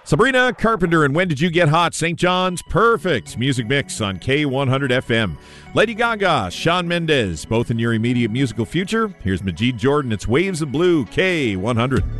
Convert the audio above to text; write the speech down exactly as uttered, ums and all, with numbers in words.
Sabrina Carpenter and When Did You Get Hot? Saint John's Perfect Music Mix on K one hundred F M. Lady Gaga, Shawn Mendes, both in your immediate musical future. Here's Majid Jordan. It's Waves of Blue, K one hundred.